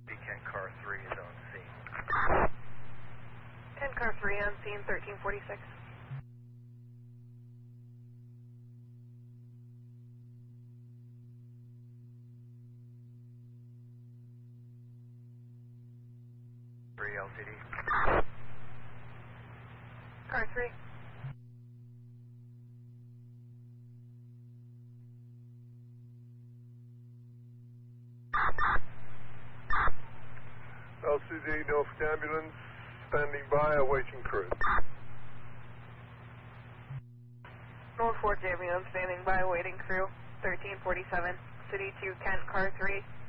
Kent car 3 is on scene. Kent car 3 on scene, 1346. LTD. Car 3. LCD Norfolk ambulance, standing by, awaiting crew. Norfolk ambulance standing by, awaiting crew, 1347. City to Kent car 3.